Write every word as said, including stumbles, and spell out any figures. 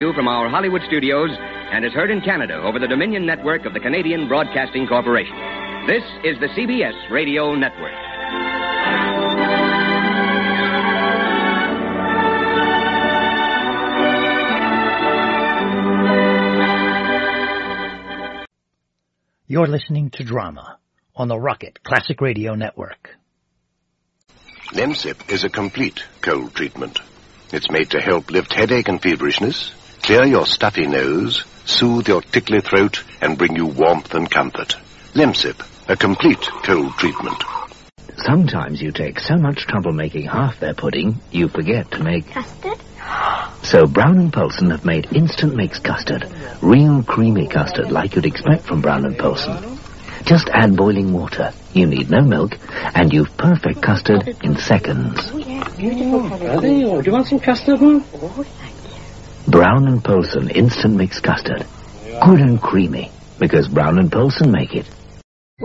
From our Hollywood studios and is heard in Canada over the Dominion Network of the Canadian Broadcasting Corporation. This is the C B S Radio Network. You're listening to Drama on the Rocket Classic Radio Network. Lemsip is a complete cold treatment. It's made to help lift headache and feverishness, clear your stuffy nose, soothe your tickly throat, and bring you warmth and comfort. Lemsip, a complete cold treatment. Sometimes you take so much trouble making half their pudding, you forget to make... Custard? So Brown and Polson have made instant mix custard. Real creamy custard like you'd expect from Brown and Polson. Just add boiling water. You need no milk, and you've perfect custard in seconds. Oh, yeah, beautiful colour. Are they? Oh, do you want some custard, Mum? Oh, thank you. Brown and Polson instant mix custard. Good and creamy, because Brown and Polson make it.